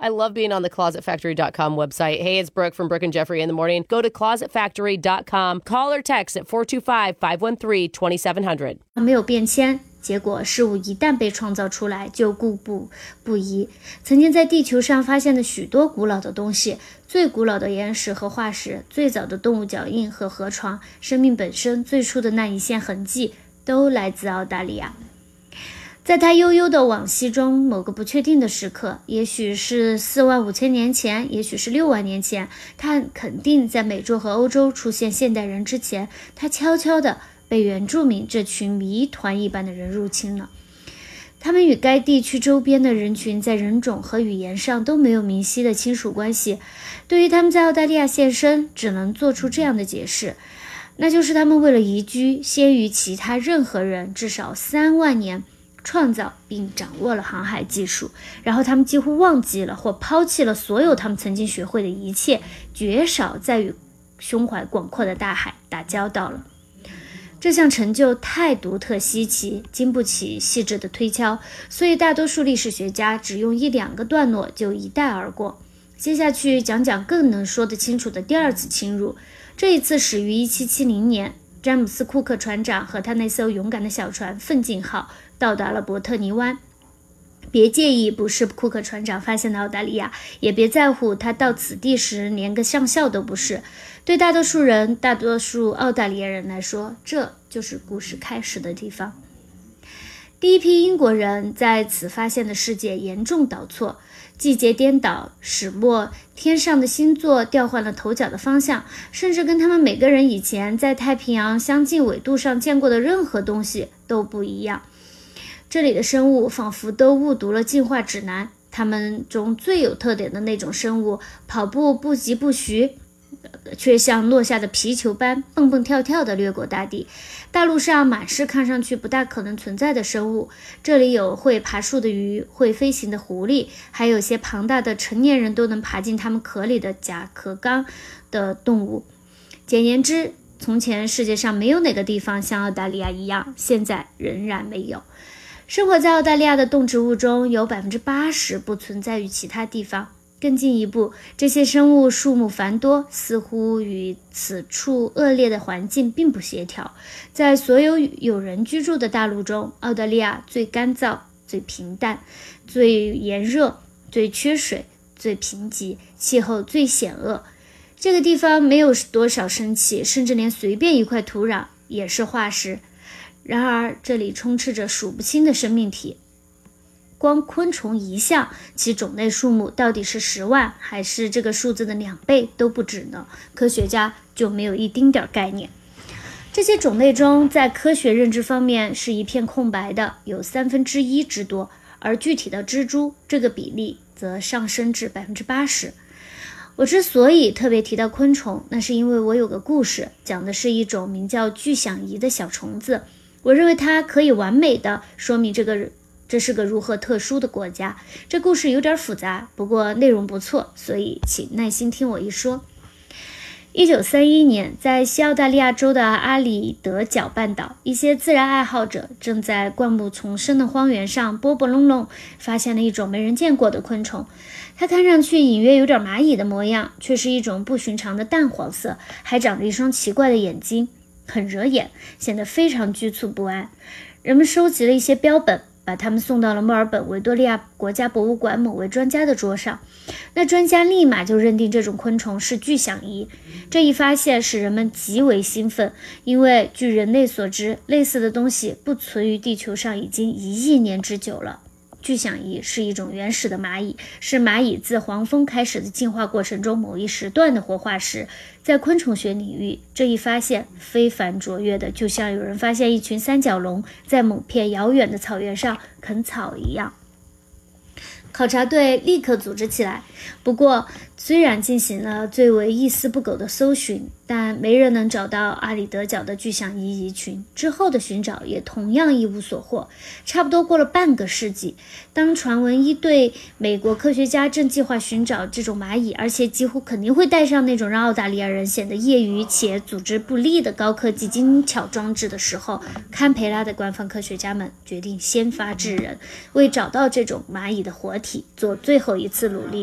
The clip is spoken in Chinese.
I love being on the closetfactory.com website. Hey, it's Brooke from Brooke and Jeffrey in the morning. Go to closetfactory.com. Call or text at 425-513-2700. 没有变迁，结果事物一旦被创造出来就固步不移。曾经在地球上发现的许多古老的东西，最古老的岩石和化石，最早的动物脚印和河床，生命本身最初的那一线痕迹，都来自澳大利亚。在他悠悠的往昔中，某个不确定的时刻，也许是45000年前，也许是6万年前，他肯定在美洲和欧洲出现现代人之前，他悄悄地被原住民这群谜团一般的人入侵了。他们与该地区周边的人群在人种和语言上都没有明晰的亲属关系。对于他们在澳大利亚现身，只能做出这样的解释，那就是他们为了移居，先于其他任何人至少3万年创造并掌握了航海技术，然后他们几乎忘记了或抛弃了所有他们曾经学会的一切，绝少再与胸怀广阔的大海打交道了。这项成就太独特稀奇，经不起细致的推敲，所以大多数历史学家只用1-2个段落就一带而过。接下去讲讲更能说得清楚的第二次侵入，这一次始于1770年，詹姆斯·库克船长和他那艘勇敢的小船奋进号到达了伯特尼湾。别介意不是库克船长发现的澳大利亚，也别在乎他到此地时连个上校都不是。对大多数人，大多数澳大利亚人来说，这就是故事开始的地方。第一批英国人在此发现的世界严重导错，季节颠倒，始末，天上的星座调换了头脚的方向，甚至跟他们每个人以前在太平洋相近纬度上见过的任何东西都不一样。这里的生物仿佛都误读了进化指南，他们中最有特点的那种生物，跑步不疾不徐，却像落下的皮球般蹦蹦跳跳地掠过大地。大陆上满是看上去不大可能存在的生物，这里有会爬树的鱼，会飞行的狐狸，还有些庞大的成年人都能爬进它们壳里的甲壳纲的动物。简言之，从前世界上没有哪个地方像澳大利亚一样，现在仍然没有。生活在澳大利亚的动植物中有 80% 不存在于其他地方。更进一步，这些生物数目繁多，似乎与此处恶劣的环境并不协调。在所有有人居住的大陆中，澳大利亚最干燥、最平淡、最炎热、最缺水、最贫瘠，气候最险恶。这个地方没有多少生气，甚至连随便一块土壤也是化石。然而这里充斥着数不清的生命体，光昆虫一项，其种类数目到底是10万还是这个数字的2倍都不止呢，科学家就没有一丁点概念。这些种类中，在科学认知方面是一片空白的，有1/3之多，而具体的蜘蛛，这个比例则上升至 80%。我之所以特别提到昆虫，那是因为我有个故事，讲的是一种名叫巨响蚁的小虫子。我认为它可以完美的说明这是个如何特殊的国家。这故事有点复杂，不过内容不错，所以请耐心听我一说。1931年，在西澳大利亚州的阿里德角半岛，一些自然爱好者正在灌木丛生的荒原上波波隆隆发现了一种没人见过的昆虫。它看上去隐约有点蚂蚁的模样，却是一种不寻常的淡黄色，还长着一双奇怪的眼睛，很惹眼，显得非常局促不安。人们收集了一些标本，把它们送到了墨尔本维多利亚国家博物馆某位专家的桌上。那专家立马就认定这种昆虫是巨响蚁。这一发现使人们极为兴奋，因为据人类所知，类似的东西不存于地球上已经1亿年之久了。巨响蚁是一种原始的蚂蚁，是蚂蚁自黄蜂开始的进化过程中某一时段的活化石。在昆虫学领域，这一发现非凡卓越的，就像有人发现一群三角龙在某片遥远的草原上啃草一样。考察队立刻组织起来，不过虽然进行了最为一丝不苟的搜寻，但没人能找到阿里德角的巨响蚁蚁群。之后的寻找也同样一无所获。差不多过了半个世纪，当传闻一对美国科学家正计划寻找这种蚂蚁，而且几乎肯定会带上那种让澳大利亚人显得业余且组织不利的高科技精巧装置的时候，堪培拉的官方科学家们决定先发制人，为找到这种蚂蚁的活体做最后一次努力。